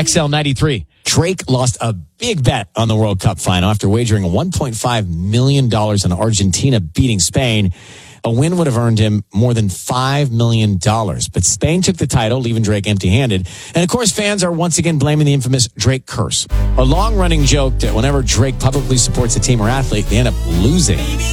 XL93. Drake lost a big bet on the World Cup final after wagering $1.5 million on Argentina beating Spain. A win would have earned him more than $5 million. But Spain took the title, leaving Drake empty-handed. And, of course, fans are once again blaming the infamous Drake curse. A long-running joke that whenever Drake publicly supports a team or athlete, they end up losing.